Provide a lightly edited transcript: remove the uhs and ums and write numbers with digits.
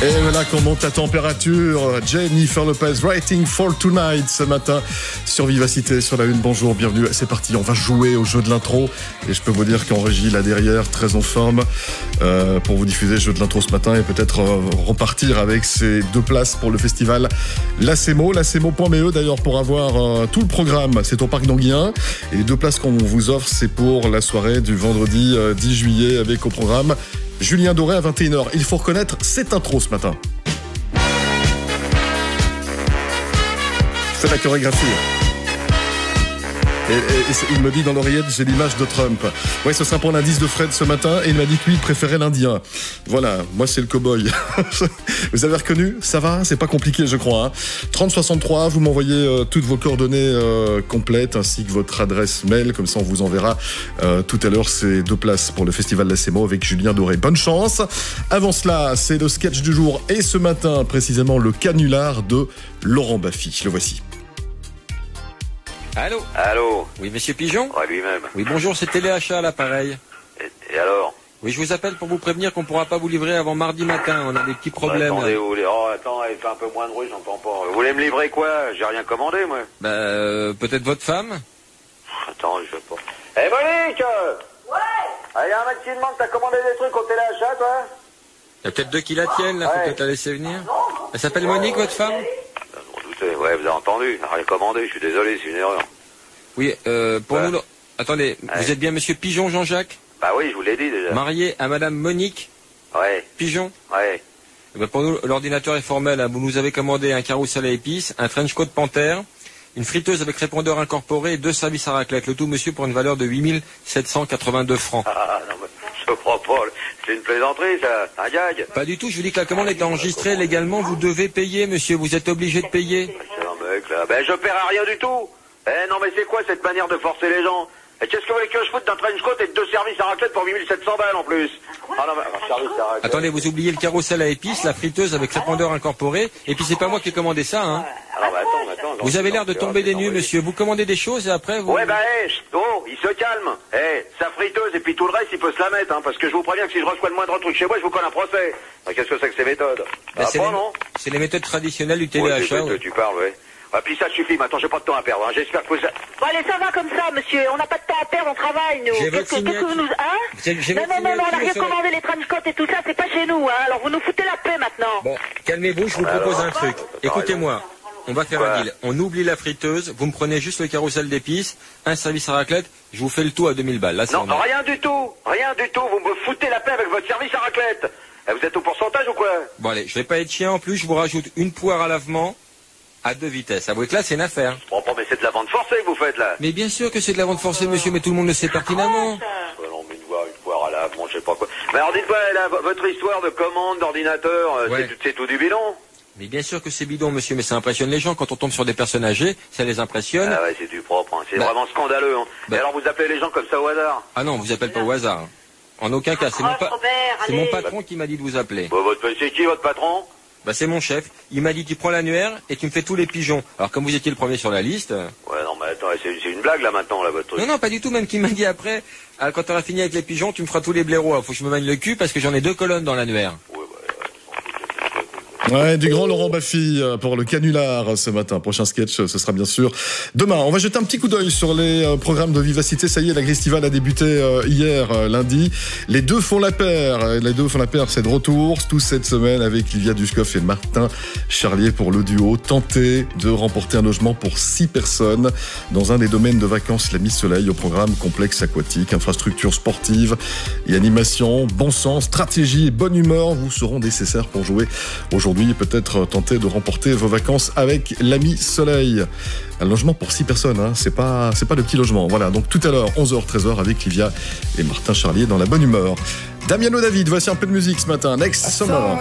Et voilà qu'on monte la température. Jennifer Lopez, Writing for Tonight ce matin sur Vivacité, sur la Une. Bonjour, bienvenue. C'est parti, on va jouer au jeu de l'intro. Et je peux vous dire qu'en régie, là derrière, très en forme, pour vous diffuser le jeu de l'intro ce matin et peut-être repartir avec ces 2 places pour le festival Lacemo. Lacemo.me d'ailleurs pour avoir tout le programme. C'est au Parc d'Anguien. Et les 2 places qu'on vous offre, c'est pour la soirée du vendredi 10 juillet avec au programme Julien Doré à 21h. Il faut reconnaître cette intro ce matin. C'est la chorégraphie. Et il me dit dans l'oreillette, j'ai l'image de Trump. Ouais, ce sera pour l'indice de Fred ce matin. Et il m'a dit que lui, il préférait l'Indien. Voilà, moi c'est le cow-boy. Vous avez reconnu? Ça va? C'est pas compliqué, je crois. Hein. 3063, vous m'envoyez toutes vos coordonnées complètes ainsi que votre adresse mail. Comme ça, on vous enverra tout à l'heure ces 2 places pour le festival Lacemo avec Julien Doré. Bonne chance. Avant cela, c'est le sketch du jour. Et ce matin, précisément, le canular de Laurent Baffy. Le voici. Allô? Allô? Oui, monsieur Pigeon? Ouais, lui-même. Oui, bonjour, c'est Téléachat à l'appareil. Et alors? Oui, je vous appelle pour vous prévenir qu'on pourra pas vous livrer avant mardi matin. On a des petits problèmes. Attendez, vous voulez... Oh, attends, il fait un peu moins de bruit, j'entends pas. Vous voulez me livrer quoi? J'ai rien commandé, moi. Peut-être votre femme? Attends, je sais pas. Hé, Monique! Ouais! Ah, y a un mec qui demande, t'as commandé des trucs au Téléachat, toi? Il y a peut-être 2 qui la tiennent, là, faut peut-être la laisser venir. Elle s'appelle Monique, votre femme? Ouais, vous avez entendu, rien commandé, je suis désolé, c'est une erreur. Oui, pour nous... Attendez, vous êtes bien monsieur Pigeon Jean-Jacques? Bah oui, je vous l'ai dit déjà. Marié à madame Monique? Ouais. Pigeon? Ouais. Pour nous, l'ordinateur est formel. Hein. Vous nous avez commandé un carrousel à épices, un trench coat panthère, une friteuse avec répondeur incorporé et 2 services à raclette. Le tout, monsieur, pour une valeur de 8 782 francs. Ah, non, mais je crois pas. C'est une plaisanterie, ça. Un gag. Pas du tout. Je vous dis que la commande est enregistrée légalement. Vous devez payer, monsieur. Vous êtes obligé de payer. C'est un mec, là. Ben, je paierai rien du tout. Eh, non, mais c'est quoi cette manière de forcer les gens? Et qu'est-ce que vous voulez que je foute d'un trench coat et de 2 services à raclette pour 8700 balles en plus? Ah non, mais un service à raclette. Attendez, vous oubliez le carrousel à épices, la friteuse avec répondeur incorporé, et puis c'est pas moi qui ai commandé ça, hein. Alors, attends. Vous avez l'air de tomber des nues, monsieur. Vous commandez des choses et après vous... Ouais, bah, il se calme. Sa friteuse et puis tout le reste, il peut se la mettre, hein, parce que je vous préviens que si je reçois le moindre truc chez moi, je vous colle un procès. Qu'est-ce que c'est que ces méthodes? Non? C'est les méthodes traditionnelles du téléachat. Ouais, tu parles, ouais. Ah, puis ça suffit, maintenant j'ai pas de temps à perdre, hein. J'espère que vous... Bon, allez, ça va comme ça, monsieur. On n'a pas de temps à perdre, on travaille, nous. Qu'est-ce que vous nous... Hein? Non, on n'a rien commandé, les transports et tout ça, c'est pas chez nous, hein. Alors vous nous foutez la paix maintenant. Bon, calmez-vous, je vous propose un truc. Écoutez-moi, on va faire un deal. On oublie la friteuse, vous me prenez juste le carrousel d'épices, un service à raclette, je vous fais le tout à 2000 balles. Là, non, rien du tout. Vous me foutez la paix avec votre service à raclette. Vous êtes au pourcentage ou quoi? Bon, allez, je vais pas être chien en plus, je vous rajoute une poire à lavement. À 2 vitesses. Avouez que là, c'est une affaire. Bon, mais c'est de la vente forcée que vous faites, là. Mais bien sûr que c'est de la vente forcée, monsieur, mais tout le monde le sait pertinemment. Non, mais une poire à la, bon, je sais pas quoi. Mais alors, dites-moi, votre histoire de commande, d'ordinateur, c'est tout du bidon? Mais bien sûr que c'est bidon, monsieur, mais ça impressionne les gens. Quand on tombe sur des personnes âgées, ça les impressionne. Ah ouais, c'est du propre, hein. C'est vraiment scandaleux, hein. Et alors, vous appelez les gens comme ça au hasard? Ah non, on vous appelle pas au hasard. En aucun cas, c'est mon patron qui m'a dit de vous appeler. Bon, c'est qui, votre patron? Bah c'est mon chef. Il m'a dit tu prends l'annuaire et tu me fais tous les pigeons. Alors comme vous étiez le premier sur la liste... Ouais non mais attends, c'est une blague là maintenant là votre truc. Non pas du tout, même qu'il m'a dit après, quand t'auras fini avec les pigeons, tu me feras tous les blaireaux. Faut que je me mène le cul parce que j'en ai 2 colonnes dans l'annuaire. Ouais, du grand Laurent Baffy pour le canular ce matin. Prochain sketch, ce sera bien sûr demain. On va jeter un petit coup d'œil sur les programmes de Vivacité. Ça y est, la Gristival a débuté hier, lundi. Les 2 font la paire. C'est de retour toute cette semaine avec Livia Dushkoff et Martin Charlier pour le duo. Tenter de remporter un logement pour 6 personnes dans un des domaines de vacances, la Mi-Soleil, au programme complexe aquatique, infrastructures sportives et animation, bon sens, stratégie et bonne humeur vous seront nécessaires pour jouer aujourd'hui. Peut-être tenter de remporter vos vacances avec l'ami Soleil. Un logement pour 6 personnes, hein. C'est pas le petit logement. Voilà, donc tout à l'heure, 11h, 13h, avec Livia et Martin Charlier dans la bonne humeur. Damiano David, voici un peu de musique ce matin. Next Summer.